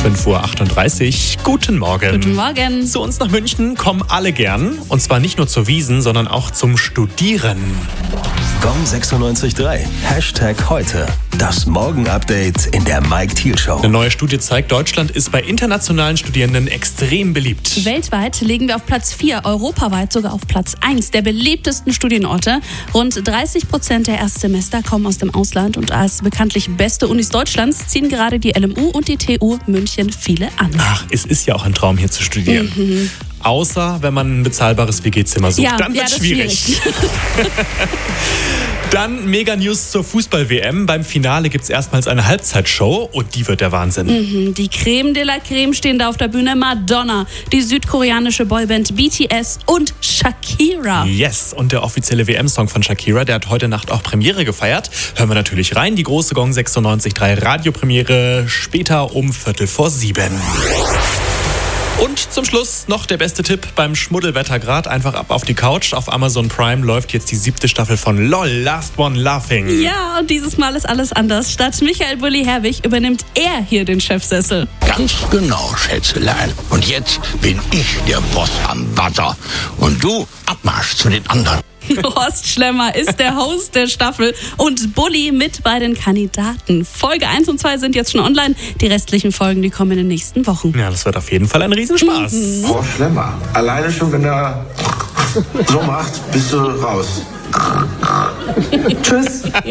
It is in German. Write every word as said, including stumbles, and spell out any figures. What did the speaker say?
fünf Uhr achtunddreißig. Guten Morgen. Guten Morgen. Zu uns nach München kommen alle gern. Und zwar nicht nur zur Wiesn, sondern auch zum Studieren. Gong sechsundneunzig Komma drei. Hashtag heute. Das Morgen-Update in der Mike Thiel Show. Eine neue Studie zeigt, Deutschland ist bei internationalen Studierenden extrem beliebt. Weltweit liegen wir auf Platz vier, europaweit sogar auf Platz eins der beliebtesten Studienorte. Rund dreißig Prozent der Erstsemester kommen aus dem Ausland und als bekanntlich beste Unis Deutschlands ziehen gerade die L M U und die T U München viele an. Ach, es ist ja auch ein Traum, hier zu studieren. Mhm. Außer, wenn man ein bezahlbares W G-Zimmer sucht. Ja, dann wird es ja, schwierig. schwierig. Dann Mega-News zur Fußball-W M. Beim Finale gibt es erstmals eine Halbzeitshow und die wird der Wahnsinn. Mhm, die Creme de la Creme stehen da auf der Bühne. Madonna, die südkoreanische Boyband B T S und Shakira. Yes, und der offizielle W M-Song von Shakira, der hat heute Nacht auch Premiere gefeiert. Hören wir natürlich rein. Die große Gong sechsundneunzig Komma drei Radiopremiere später um Viertel vor sieben. Und zum Schluss noch der beste Tipp beim Schmuddelwetter grad. Einfach ab auf die Couch. Auf Amazon Prime läuft jetzt die siebte Staffel von LOL, Last One Laughing. Ja, und dieses Mal ist alles anders. Statt Michael Bulli-Herbig übernimmt er hier den Chefsessel. Ganz genau, Schätzelein. Und jetzt bin ich der Boss am Wasser. Und du, Abmarsch zu den anderen. Horst Schlemmer ist der Host der Staffel und Bulli mit bei den Kandidaten. Folge eins und zwei sind jetzt schon online. Die restlichen Folgen, die kommen in den nächsten Wochen. Ja, das wird auf jeden Fall ein Riesenspaß. Mhm. Horst Schlemmer. Alleine schon, wenn er so macht, bist du raus. Tschüss.